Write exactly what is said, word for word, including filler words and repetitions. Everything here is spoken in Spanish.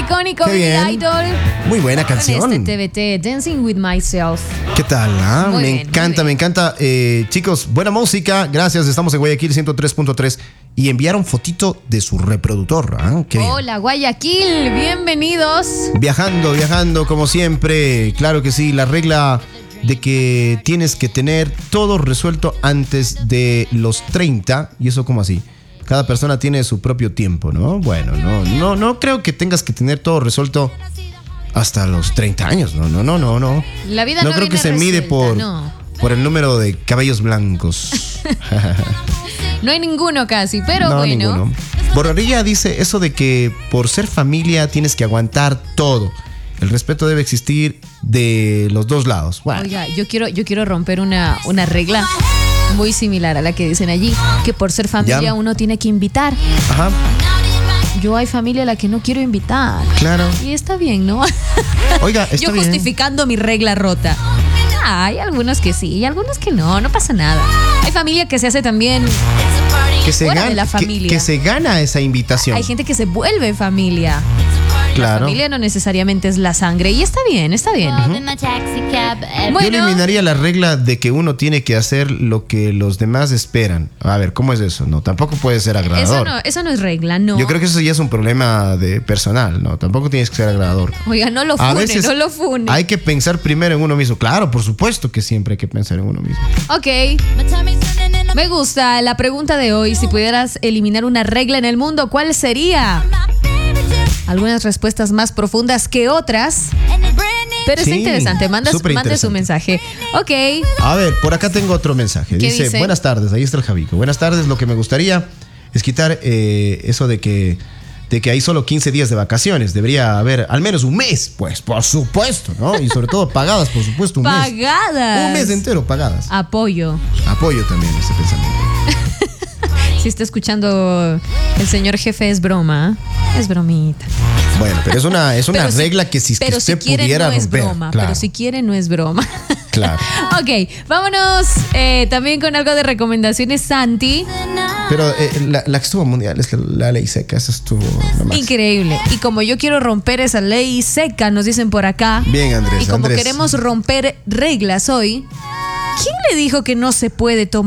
icónico Qué Billy bien. Idol. Muy buena canción. Con este T V T, Dancing with Myself. ¿Qué tal? ah? Muy Me bien, encanta, muy me bien. encanta. Eh, chicos, buena música. Gracias. Estamos en Guayaquil ciento tres punto tres. Y enviaron fotito de su reproductor. ¿ah? Qué bien. Hola, Guayaquil. Bienvenidos. Viajando, viajando como siempre. Claro que sí. La regla de que tienes que tener todo resuelto antes de los treinta. ¿Y eso cómo así? Cada persona tiene su propio tiempo, ¿no? Bueno, no, no, no creo que tengas que tener todo resuelto hasta los treinta años. No, no, no, no, no. La vida no no creo que viene se mide resuelta, por, no. por el número de cabellos blancos. No hay ninguno casi, pero no, bueno. ninguno. Borrería dice eso de que por ser familia tienes que aguantar todo. El respeto debe existir de los dos lados. Bueno, Oiga, yo quiero, yo quiero romper una, una regla muy similar a la que dicen allí, que por ser familia Ya. uno tiene que invitar. ajá, Yo hay familia a la que no quiero invitar. claro. Y está bien, ¿no? Oiga, está Yo bien. justificando mi regla rota. Ah, hay algunos que sí y algunos que no, no pasa nada. Hay familia que se hace también. Que se, fuera de gana, la que, familia. que se gana esa invitación. Hay gente que se vuelve familia. La Claro. familia no necesariamente es la sangre y está bien, está bien. Yo Bueno, eliminaría la regla de que uno tiene que hacer lo que los demás esperan. A ver, ¿cómo es eso? No, tampoco puede ser eso agradador. no, eso no es regla, no. Yo creo que eso ya es un problema de personal, ¿no? Tampoco tienes que ser agradador. Oiga, no lo A fune, veces no lo fune. hay que pensar primero en uno mismo. Claro, por supuesto que siempre hay que pensar en uno mismo. Ok. Me gusta la pregunta de hoy. Si pudieras eliminar una regla en el mundo, ¿cuál sería? Algunas respuestas más profundas que otras. Pero está Sí, interesante. Manda, súper mande su interesante. mensaje. Ok. A ver, por acá tengo otro mensaje. ¿Qué Dice, dice? buenas tardes, ahí está el Javico. Buenas tardes, lo que me gustaría es quitar eh, eso de que, de que hay solo quince días de vacaciones. Debería haber al menos un mes, pues, por supuesto, ¿no? Y sobre todo pagadas, por supuesto, un mes. Pagadas. Un mes entero pagadas. Apoyo. Apoyo también ese pensamiento. Si está escuchando el señor jefe, es broma. ¿eh? Es bromita. Bueno, pero es una, es una Pero si- regla que si que pero si usted quiere, pudiera no es romper. broma. Claro, Pero si quiere, no es broma. claro. Ok, vámonos eh, también con algo de recomendaciones, Santi. Pero eh, la, la que estuvo mundial es la, la ley seca, esa estuvo lo máximo. Increíble. Y como yo quiero romper esa ley seca, nos dicen por acá. Bien, Andrés. Y como Andrés. queremos romper reglas hoy, ¿quién le dijo que no se puede tomar